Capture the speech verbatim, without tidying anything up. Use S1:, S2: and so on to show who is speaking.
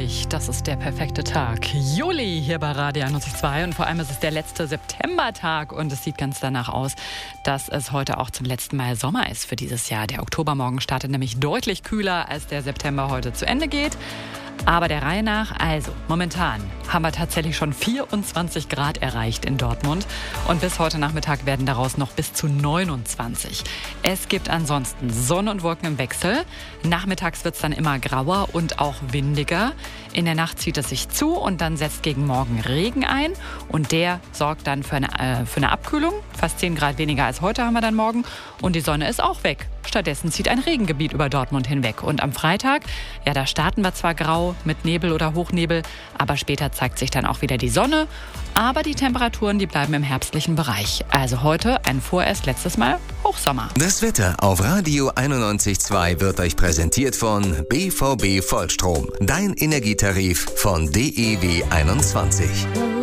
S1: mich, das ist der perfekte Tag. Juli hier bei Radio einundneunzig Komma zwei und vor allem ist es der letzte Septembertag und es sieht ganz danach aus, dass es heute auch zum letzten Mal Sommer ist für dieses Jahr. Der Oktobermorgen startet nämlich deutlich kühler, als der September heute zu Ende geht. Aber der Reihe nach, also momentan haben wir tatsächlich schon vierundzwanzig Grad erreicht in Dortmund und bis heute Nachmittag werden daraus noch bis zu neunundzwanzig. Es gibt ansonsten Sonne und Wolken im Wechsel. Nachmittags wird es dann immer grauer und auch windiger. In der Nacht zieht es sich zu und dann setzt gegen Morgen Regen ein und der sorgt dann für eine, äh, für eine Abkühlung. Fast zehn Grad weniger als heute haben wir dann morgen und die Sonne ist auch weg. Stattdessen zieht ein Regengebiet über Dortmund hinweg. Und am Freitag, ja, da starten wir zwar grau mit Nebel oder Hochnebel, aber später zeigt sich dann auch wieder die Sonne. Aber die Temperaturen, die bleiben im herbstlichen Bereich. Also heute ein vorerst letztes Mal Hochsommer.
S2: Das Wetter auf Radio einundneunzig Komma zwei wird euch präsentiert von B V B Vollstrom. Dein Energietarif von D E W einundzwanzig.